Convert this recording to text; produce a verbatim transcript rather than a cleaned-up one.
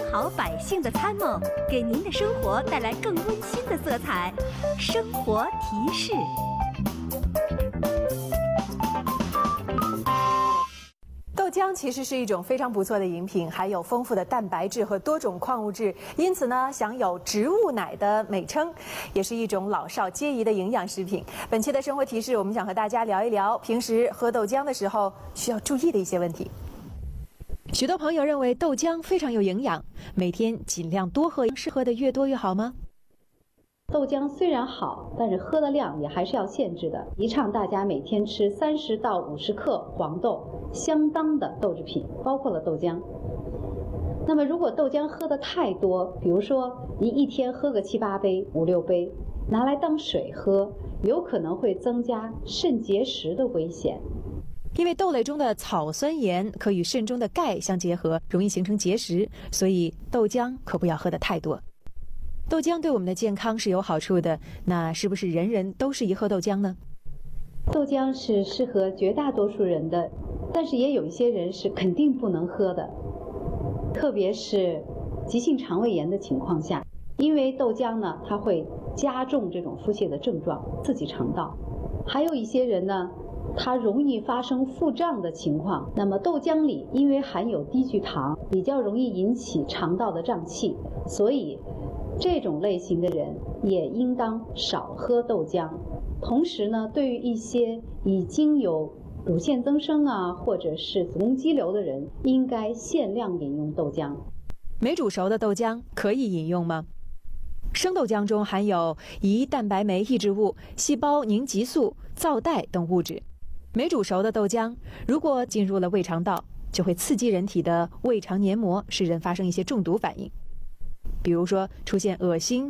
好百姓的参谋，给您的生活带来更温馨的色彩。生活提示。 豆浆其实是一种非常不错的饮品，含有丰富的蛋白质和多种矿物质，因此呢，享有植物奶的美称，也是一种老少皆宜的营养食品。本期的生活提示，我们想和大家聊一聊平时喝豆浆的时候需要注意的一些问题。许多朋友认为豆浆非常有营养，每天尽量多喝，是喝的越多越好吗？ 豆浆虽然好，但是喝的量也还是要限制的。提倡大家每天吃三十到五十克黄豆相当的豆制品，包括了豆浆。那么如果豆浆喝的太多，比如说你一天喝个七八杯、五六杯，拿来当水喝，有可能会增加肾结石的危险。 因为豆类中的草酸盐可与肾中的钙相结合，容易形成结石，所以豆浆可不要喝得太多。豆浆对我们的健康是有好处的，那是不是人人都适宜喝豆浆呢？ 豆浆是适合绝大多数人的，但是也有一些人是肯定不能喝的，特别是急性肠胃炎的情况下，因为豆浆呢，它会加重这种腹泻的症状，刺激肠道。还有一些人呢，它容易发生腹胀的情况，那么豆浆里因为含有低聚糖，比较容易引起肠道的胀气，所以这种类型的人也应当少喝豆浆。同时呢，对于一些已经有乳腺增生啊，或者是子宫肌瘤的人，应该限量饮用豆浆。 没煮熟的豆浆可以饮用吗？生豆浆中含有胰蛋白酶抑制物、细胞凝集素、皂带等物质。没煮熟的豆浆如果进入了胃肠道，就会刺激人体的胃肠黏膜，使人发生一些中毒反应，比如说出现恶心、